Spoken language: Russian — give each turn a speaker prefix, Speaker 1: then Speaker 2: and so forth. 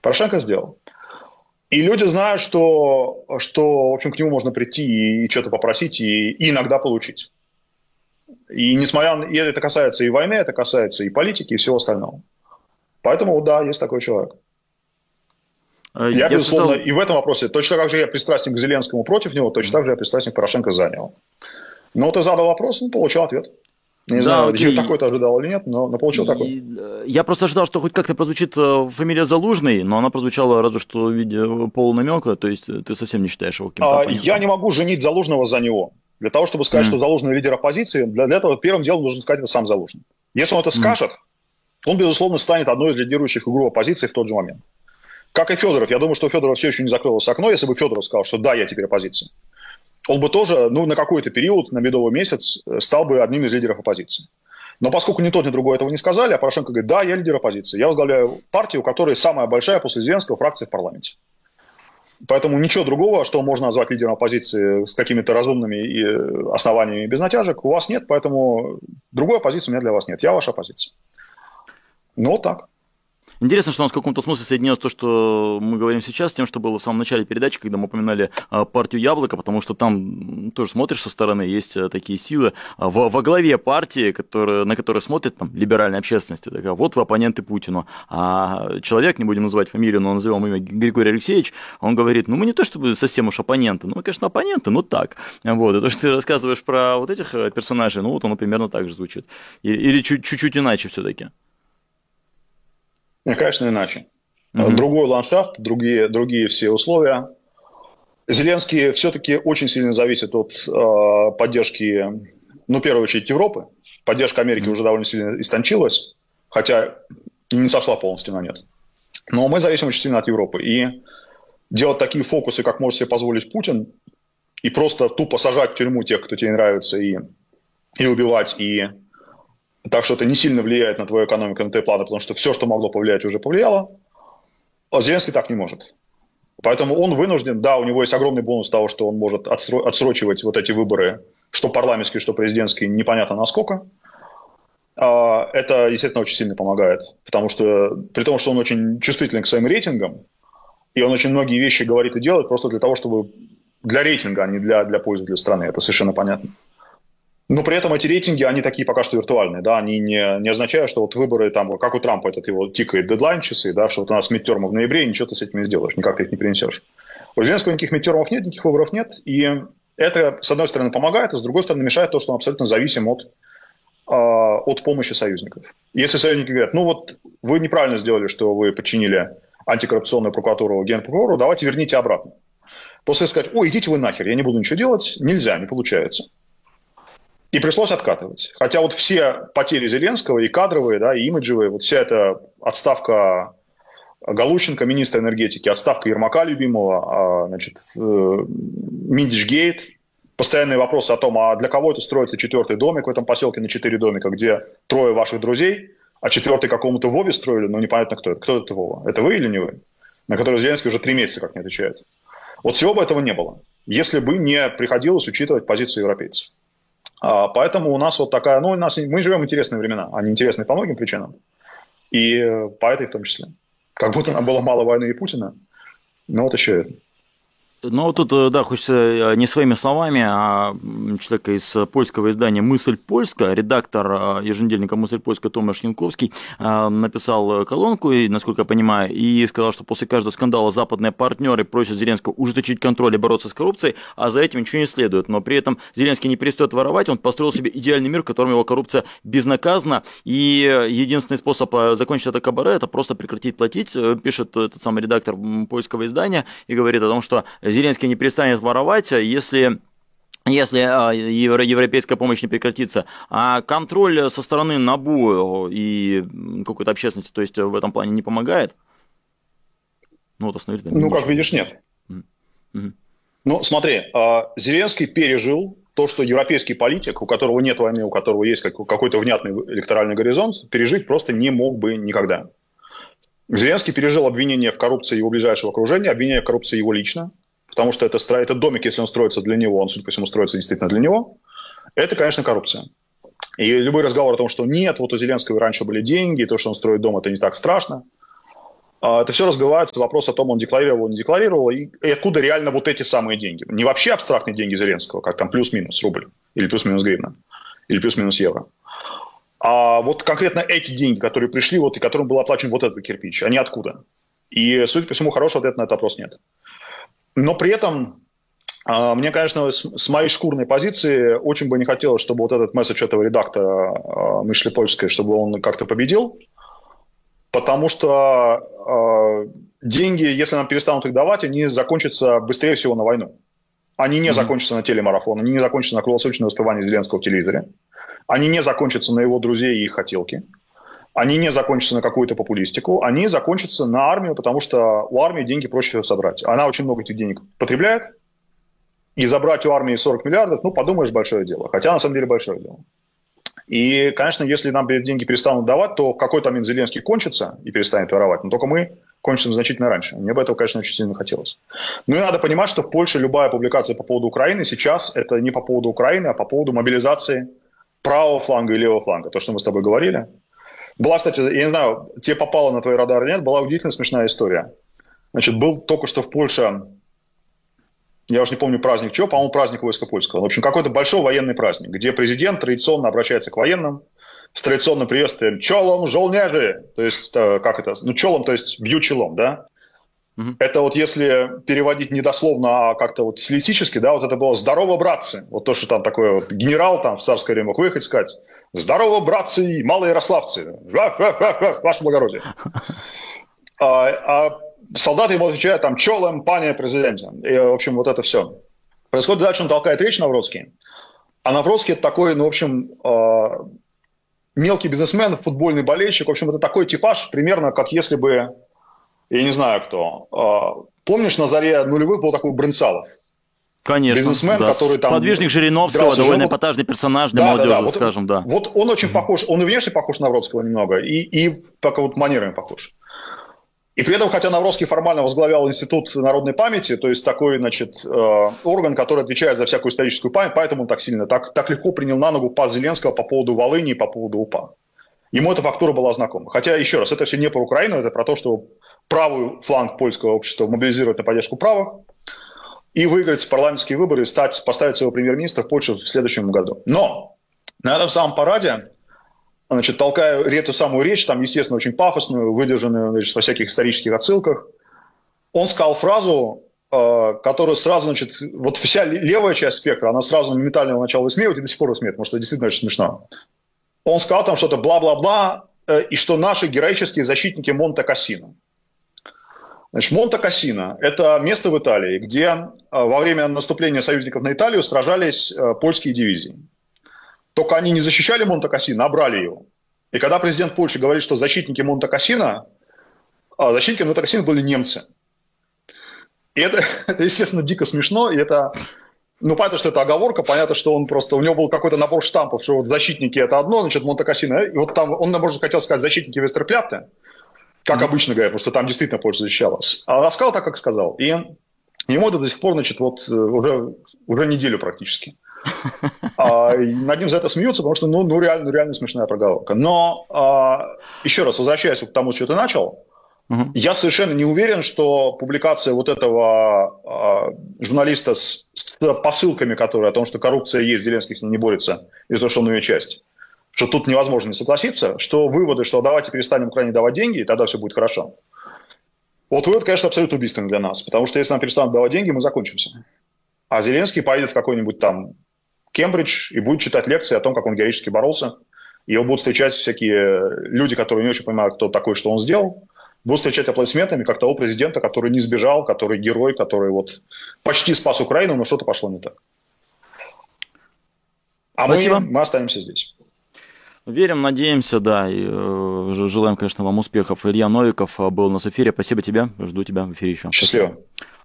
Speaker 1: Порошенко сделал. И люди знают, что в общем, к нему можно прийти и что-то попросить, и иногда получить. И несмотря на... И это касается и войны, это касается и политики, и всего остального. Поэтому, да, есть такой человек. Я,
Speaker 2: Я
Speaker 1: безусловно,
Speaker 2: обсуждал.
Speaker 1: и в этом вопросе, точно так же я пристрастен к Зеленскому против него, точно так же я пристрастен к Порошенко за него. Но ты задал вопрос, получил ответ. Я не
Speaker 2: Да,
Speaker 1: знаю,
Speaker 2: окей.
Speaker 1: такой ты ожидал или нет, но получил такой.
Speaker 2: Я просто ожидал, что хоть как-то прозвучит фамилия Залужный, но она прозвучала разве что в виде полунамека, то есть ты совсем не считаешь его каким-то
Speaker 1: Я
Speaker 2: оппонентом.
Speaker 1: не могу женить Залужного за него. Для того, чтобы сказать, что
Speaker 2: М,
Speaker 1: Залужный лидер оппозиции, для этого первым делом должен сказать это сам Залужный. Если он это
Speaker 2: м,
Speaker 1: скажет, он, безусловно, станет одной из лидирующих фигур оппозиции в тот же момент. Как и Федоров. Я думаю, что у Федорова все еще не закрылось окно. Если бы Федоров сказал, что да, я теперь оппозиция, он бы тоже, на какой-то период, на медовый месяц, стал бы одним из лидеров оппозиции. Но поскольку ни тот, ни другой этого не сказали, а Порошенко говорит, да, я лидер оппозиции. Я возглавляю партию, у которой самая большая после Зеленского фракция в парламенте. Поэтому ничего другого, что можно назвать лидером оппозиции с какими-то разумными основаниями без натяжек, у вас нет, поэтому другой оппозиции у меня для вас нет. Я ваша оппозиция. Ну, вот так.
Speaker 2: Интересно, что у нас в каком-то смысле соединилось то, что мы говорим сейчас, с тем, что было в самом начале передачи, когда мы упоминали партию Яблоко, потому что там тоже смотришь со стороны, есть такие силы во главе партии, на которые смотрит там либеральная общественность. Такая, вот вы оппоненты Путину. А человек, не будем называть фамилию, но назовем имя Григорий Алексеевич, он говорит, ну мы не то чтобы совсем уж оппоненты, ну мы, конечно, оппоненты, но так. Вот. И то, что ты рассказываешь про вот этих персонажей, ну вот оно примерно так же звучит. Или чуть-чуть иначе все-таки.
Speaker 1: Конечно, иначе.
Speaker 2: Угу.
Speaker 1: Другой ландшафт, другие все условия. Зеленский все-таки очень сильно зависит от поддержки, в первую очередь, Европы. Поддержка Америки уже довольно сильно истончилась, хотя и не сошла полностью на нет. Но мы зависим очень сильно от Европы. И делать такие фокусы, как может себе позволить Путин, и просто тупо сажать в тюрьму тех, кто тебе нравится, и убивать, и так что это не сильно влияет на твою экономику, на твои планы, потому что все, что могло повлиять, уже повлияло. А Зеленский так не может. Поэтому он вынужден, да, у него есть огромный бонус того, что он может отсрочивать вот эти выборы, что парламентские, что президентские, непонятно насколько. Это, естественно, очень сильно помогает, потому что при том, что он очень чувствителен к своим рейтингам, и он очень многие вещи говорит и делает просто для того, чтобы для рейтинга, а не для пользы для страны. Это совершенно понятно. Но при этом эти рейтинги, они такие пока что виртуальные, да, они не означают, что вот выборы там, как у Трампа этот его тикает дедлайн часы, да, что вот у нас мидтермы в ноябре, и ничего ты с этим не сделаешь, никак ты их не принесешь. У Зеленского никаких мидтермов нет, никаких выборов нет, и это, с одной стороны, помогает, а с другой стороны, мешает то, что он абсолютно зависим от помощи союзников. Если союзники говорят, ну вот вы неправильно сделали, что вы подчинили антикоррупционную прокуратуру генпрокурору, давайте верните обратно. После сказать, ой, идите вы нахер, я не буду ничего делать, нельзя, не получается. И пришлось откатывать. Хотя вот все потери Зеленского, и кадровые, да, и имиджевые, вот вся эта отставка Галущенко, министра энергетики, отставка Ермака любимого, Миндичгейт, постоянные вопросы о том, а для кого это строится четвертый домик в этом поселке на 4 домика, где трое ваших друзей, а четвертый какому-то Вове строили, но непонятно кто это. Кто это Вова? Это вы или не вы? На который Зеленский уже 3 месяца как не отвечает. Вот всего бы этого не было, если бы не приходилось учитывать позицию европейцев. Поэтому у нас вот такая, мы живем в интересные времена, они интересны по многим причинам, и по этой в том числе. Как будто нам было мало войны и Путина, но вот еще это.
Speaker 2: Ну, тут, да, хочется не своими словами, а человека из польского издания «Мысль польская», редактор еженедельника «Мысль польская» Томаш Янковский написал колонку, насколько я понимаю, и сказал, что после каждого скандала западные партнеры просят Зеленского ужесточить контроль и бороться с коррупцией, а за этим ничего не следует. Но при этом Зеленский не перестает воровать, он построил себе идеальный мир, в котором его коррупция безнаказана, и единственный способ закончить это кабаре – это просто прекратить платить, пишет этот самый редактор польского издания, и говорит о том, что Зеленский не перестанет воровать, если европейская помощь не прекратится, а контроль со стороны НАБУ и какой-то общественности, то есть в этом плане не помогает? Ну, вот остановили, да,
Speaker 1: Как
Speaker 2: ничего.
Speaker 1: видишь, нет.
Speaker 2: Мгм.
Speaker 1: Смотри, Зеленский пережил то, что европейский политик, у которого нет войны, у которого есть какой-то внятный электоральный горизонт, пережить просто не мог бы никогда. Зеленский пережил обвинение в коррупции его ближайшего окружения, обвинение в коррупции его лично, потому что этот домик, если он строится для него, он, судя по всему, строится действительно для него, это, конечно, коррупция. И любой разговор о том, что нет, вот у Зеленского раньше были деньги, и то, что он строит дом, это не так страшно, Это все разбивается вопрос о том, он декларировал, не декларировал, и откуда реально вот эти самые деньги. Не вообще абстрактные деньги Зеленского, как там плюс-минус рубль, или плюс-минус гривна, или плюс-минус евро. А вот конкретно эти деньги, которые пришли, вот, и которым был оплачен вот этот кирпич, они откуда? И, судя по всему, хорошего ответа на этот вопрос нет. Но при этом мне, конечно, с моей шкурной позиции очень бы не хотелось, чтобы вот этот месседж этого редактора «Мысли польской», чтобы он как-то победил, потому что деньги, если нам перестанут их давать, они закончатся быстрее всего на войну. Они не закончатся на телемарафон, они не закончатся на круглосуточное воспевание Зеленского в телевизоре, они не закончатся на его друзей и их хотелки, они не закончатся на какую-то популистику, они закончатся на армию, потому что у армии деньги проще всего собрать. Она очень много этих денег потребляет, и забрать у армии 40 миллиардов, ну, подумаешь, большое дело. Хотя, на самом деле, большое дело. И, конечно, если нам деньги перестанут давать, то в какой-то момент Зеленский кончится и перестанет воровать, но только мы кончим значительно раньше. Мне бы этого, конечно, очень сильно хотелось. Ну и надо понимать, что в Польше любая публикация по поводу Украины сейчас это не по поводу Украины, а по поводу мобилизации правого фланга и левого фланга. То, что мы с тобой говорили. Была, кстати, я не знаю, тебе попало на твой радар или нет, была удивительно смешная история. Значит, был только что в Польше, я уже не помню праздник чего, по-моему, праздник войска польского. В общем, какой-то большой военный праздник, где президент традиционно обращается к военным с традиционным приветствием «Чолом, жолнежи!» То есть, как это? Ну, чолом, то есть бью челом, да? Это вот если переводить не дословно, а как-то вот стилистически, да, вот это было «Здорово, братцы!» Вот то, что там такой вот генерал там в царское время мог выехать и сказать «Здорово, братцы и малоярославцы! Ваше благородие!» Солдаты ему отвечают там «Чолом, пане президенте». И, в общем, вот это все. Происходит дальше, он толкает речь Навроцкий. А Навроцкий это такой, ну, в общем, мелкий бизнесмен, футбольный болельщик. В общем, это такой типаж, примерно как если бы, я не знаю кто. Помнишь, на заре нулевых был такой Брынцалов?
Speaker 2: Конечно,
Speaker 1: бизнесмен,
Speaker 2: да,
Speaker 1: который там...
Speaker 2: Подвижник Жириновского, довольно эпатажный персонаж для молодежи, вот, скажем, да.
Speaker 1: Вот он очень похож, он и внешне похож на Навроцкого немного, и пока вот манерами похож. И при этом, хотя Навроцкий формально возглавлял Институт народной памяти, то есть такой, значит, орган, который отвечает за всякую историческую память, поэтому он так сильно, так легко принял на ногу пас Зеленского по поводу Волыни и по поводу УПА. Ему эта фактура была знакома. Хотя, еще раз, это все не про Украину, это про то, что правый фланг польского общества мобилизирует на поддержку правых и выиграть парламентские выборы, поставить своего премьер-министра в Польше в следующем году. Но на этом самом параде, значит, толкая эту самую речь, там, естественно, очень пафосную, выдержанную, значит, во всяких исторических отсылках, он сказал фразу, которую сразу, значит, вот вся левая часть спектра, она сразу моментально его начала высмеивать и до сих пор высмеивает, потому что это действительно очень смешно. Он сказал там что-то бла-бла-бла, и что наши героические защитники Монте-Кассино. Значит, Монте-Кассино – это место в Италии, где во время наступления союзников на Италию сражались польские дивизии. Только они не защищали Монте-Кассино, а брали его. И когда президент Польши говорит, что защитники Монте-Кассино были немцы. И это, естественно, дико смешно. И это, ну, понятно, что это оговорка, понятно, что он просто, у него был какой-то набор штампов, что вот защитники – это одно, значит, Монте-Кассино. И вот там он, может, хотел сказать защитники Вестерпляпте, как обычно говорят, потому что там действительно Польша защищалась. А он сказал так, как сказал. И ему это до сих пор, значит, вот уже неделю практически. Над ним за это смеются, потому что, ну реально смешная проговорка. Но, еще раз, возвращаясь к тому, что ты начал, я совершенно не уверен, что публикация вот этого журналиста с посылками, которые о том, что коррупция есть, Зеленский с ней не борется, и то, что он ее часть, что тут невозможно не согласиться, что выводы, что давайте перестанем Украине давать деньги, и тогда все будет хорошо. Вот вывод, конечно, абсолютно убийственный для нас, потому что если нам перестанут давать деньги, мы закончимся. А Зеленский поедет в какой-нибудь там Кембридж и будет читать лекции о том, как он героически боролся. И его будут встречать всякие люди, которые не очень понимают, кто такой, что он сделал. Будут встречать аплодисментами, как того президента, который не сбежал, который герой, который вот почти спас Украину, но что-то пошло не так. А мы останемся здесь.
Speaker 2: Верим, надеемся, да, и желаем, конечно, вам успехов. Илья Новиков был у нас в эфире. Спасибо тебе, жду тебя в эфире еще.
Speaker 1: Счастливо.